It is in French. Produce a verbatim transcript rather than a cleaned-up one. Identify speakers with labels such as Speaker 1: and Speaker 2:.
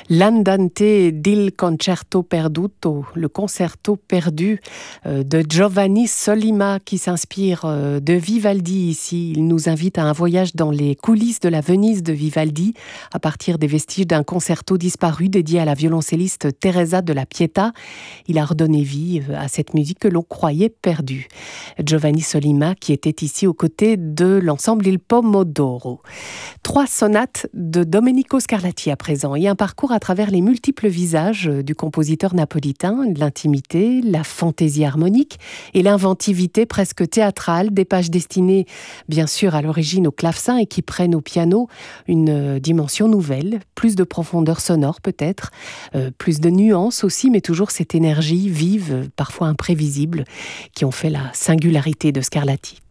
Speaker 1: L'Andante dil Concerto Perduto, le concerto perdu de Giovanni Sollima qui s'inspire de Vivaldi ici. Il nous invite à un voyage dans les coulisses de la Venise de Vivaldi à partir des vestiges d'un concerto disparu dédié à la violoncelliste Teresa de la Pietà. Il a redonné vie à cette musique que l'on croyait perdue. Giovanni Sollima qui était ici aux côtés de l'ensemble Il Pomodoro. Trois sonates de Domenico Scarlatti à présent et un parcours à travers les multiples visages du compositeur napolitain, l'intimité, la fantaisie harmonique et l'inventivité presque théâtrale des pages destinées bien sûr à l'origine au clavecin et qui prennent au piano une dimension nouvelle, plus de profondeur sonore peut-être, euh, plus de nuances aussi, mais toujours cette énergie vive, parfois imprévisible, qui ont fait la singularité de Scarlatti.